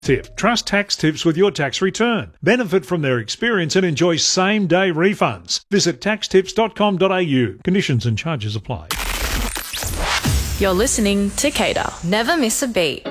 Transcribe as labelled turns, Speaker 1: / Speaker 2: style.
Speaker 1: Tip. Trust Tax Tips with your tax return. Benefit from their experience and enjoy same-day refunds. Visit taxtips.com.au. Conditions and charges apply.
Speaker 2: You're listening to Cater. Never miss a beat.